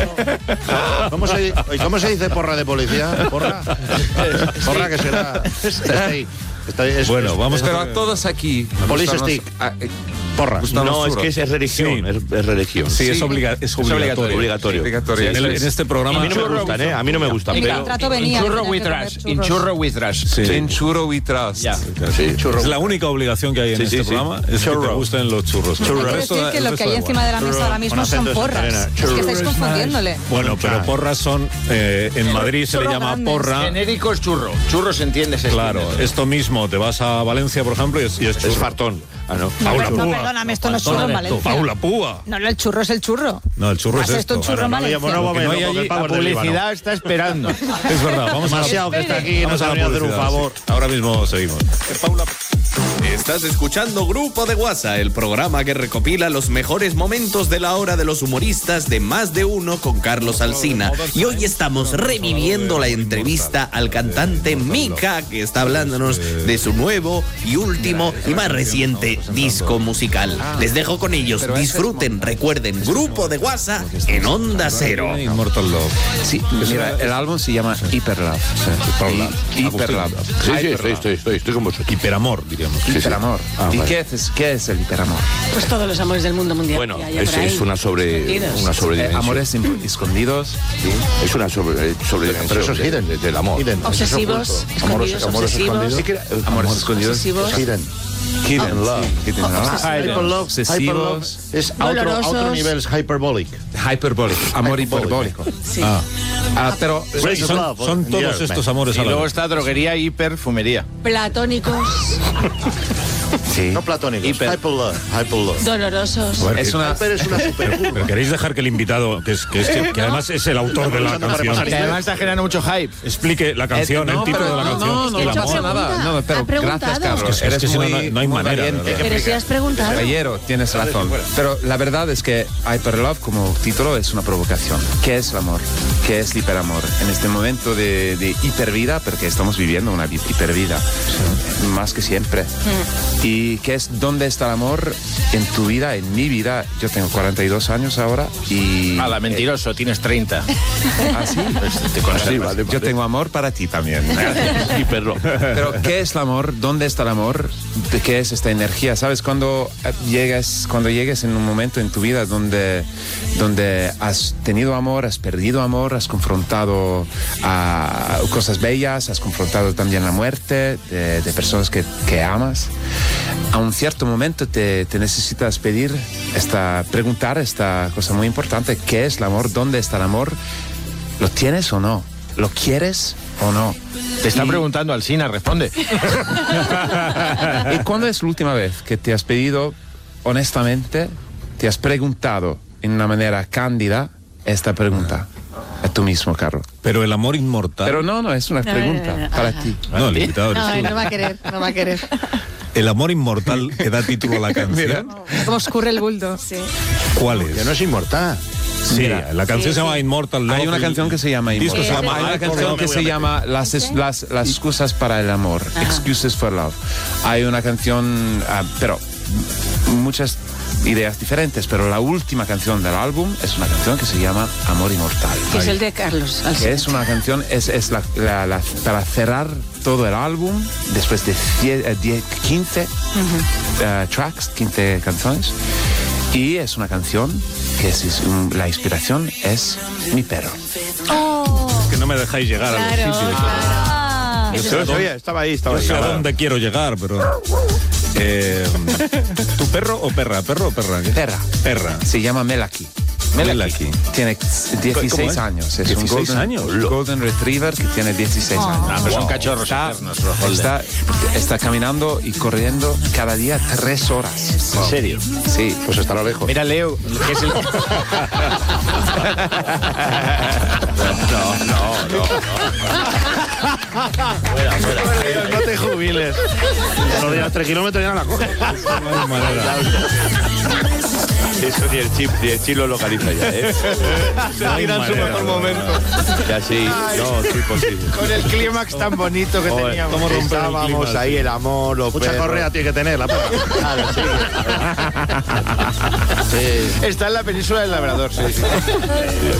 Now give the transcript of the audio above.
¿Cómo se dice porra de policía? ¿Porra? ¿Porra que será? Bueno, vamos pero a todos aquí. Police stick. Porra. No, es que es religión. Sí. Es religión. Sí, es obligatorio. En este programa. A mí no me gustan, ¿eh? A mí no me gustan. En el Pero contrato venía. Churro with trash. Sí. Churro with trash. sí, Es la única obligación que hay en este programa, es que te gusten los churros. Hay que decir que lo que hay encima de la mesa ahora mismo son porras. Es que estáis confundiéndole. Bueno, pero porras son, en Madrid se le llama grandes. porra. Genérico es churro. Churro se entiende, Claro, esto mismo, te vas a Valencia, por ejemplo, y es churro. es fartón. Ah, no. Paula No, Púa. perdóname, esto no es churro en Valencia. Paula Púa. No, el churro es el churro. No, el churro es Haz esto. esto un churro en Valencia. La publicidad está esperando. Es verdad, vamos a Demasiado que está aquí, nos ha venido a hacer un favor. Ahora mismo seguimos. Paula. Estás escuchando Grupo de WhatsApp, el programa que recopila los mejores momentos de la hora de los humoristas de Más de Uno con Carlos Alsina. Y hoy estamos reviviendo la entrevista al cantante Mika, que está hablándonos de su nuevo y último y más reciente disco musical. Les dejo con ellos, disfruten, recuerden, Grupo de WhatsApp en Onda Cero. Immortal Love. Sí, mira, el álbum se llama Hyper Love. Hyper Love. Sí, estoy con vosotros. Hiperamor, diríamos. Hiperamor. ¿Y vale. qué es el hiperamor? Pues todos los amores del mundo mundial. Bueno, que haya por ahí. es una sobredimensión. Amores escondidos. Sí, es una sobredimensión. Pero eso es hidden. Del amor. Obsesivos, escondidos, obsesivos. Amores escondidos. Obsesivos. Hidden Love. Hyperlove. Obsesivos. Es a otro nivel, es hyperbolic. Hyperbólico. Amor hiperbólico. Sí. Pero Son todos estos amores Y a la luego vez. está droguería, hiperfumería. Platónicos, sí. No platónicos. Hyperlove. dolorosos. Es una Hyper es una supercurva. Pero queréis dejar que el invitado, que además es el autor de la canción, Que además está generando mucho hype. explique la canción, el título de la canción. No El pasa amor. nada. No, pero Ha preguntado. gracias, Carlos. Es que Eres si no, muy, no hay muy manera, valiente. ¿verdad? Pero si has preguntado. Caballero, tienes razón. Pero la verdad es que Hyperlove como título es una provocación. ¿Qué es el amor? ¿Qué es el hiperamor? En este momento de hipervida, porque estamos viviendo una hipervida, más que siempre. ¿Y qué es dónde está el amor en tu vida, en mi vida? Yo tengo 42 años ahora y... Hala, mentiroso, tienes 30. ¿Ah, sí? Te conservas. vale. Yo tengo amor para ti también. Hiperlo. Pero ¿qué es el amor? ¿Dónde está el amor? ¿De qué es esta energía? ¿Sabes? Cuando llegues en un momento en tu vida donde has tenido amor, has perdido amor, has confrontado a cosas bellas, has confrontado también la muerte de personas que amas, a un cierto momento te necesitas preguntar esta cosa muy importante: ¿qué es el amor? ¿Dónde está el amor? ¿Lo tienes o no? ¿Lo quieres o no? Te está preguntando Alsina, responde. ¿Y cuándo es la última vez que te has pedido, honestamente, te has preguntado en una manera cándida esta pregunta a tú mismo, Carlos? Pero el amor inmortal. Pero no, es una pregunta para ti. No, el invitado eres tú. No va a querer. El amor inmortal que da título a la canción. Como escurre el bulto. Sí. ¿Cuál es? Que no es inmortal. Sí, la canción se llama Immortal Love. Hay una canción que se llama disco Immortal. se llama Hay una canción que se llama las excusas para el amor. Excuses for Love. Hay una canción, pero muchas ideas diferentes, pero la última canción del álbum es una canción que se llama Amor Inmortal. Que es el de Carlos Alsina. Que es una canción, es para cerrar todo el álbum, después de 15 tracks, 15 canciones. Y es una canción que la inspiración es mi perro. Que no me dejáis llegar a los sitios. Yo sé a dónde- Estaba ahí. yo sé a dónde quiero llegar, pero... ¿Tu perro o perra? ¿Perro o perra? ¿Qué? Perra. Perra. Se llama Melaki. Melaki. Tiene 16 años. Es 16 un años. Golden Retriever que tiene 16 años. Ah, pero son cachorros eternos, los Holden. Está caminando y corriendo cada día 3 horas. ¿En serio? Sí. Pues estará lejos. Mira, Leo, que es el... No te jubiles. No digas 3 kilómetros y ya la coges. No hay manera. Eso ni el chip lo localiza ya, ¿eh? Se tira en su mejor momento. Ya sí, no, es imposible. Con el clímax tan bonito que teníamos. ¿Cómo romper el Estábamos clima, ahí, sí? el amor, los Mucha perros. correa tiene que tener la perra. Claro, sí. Está en la península del Labrador, sí.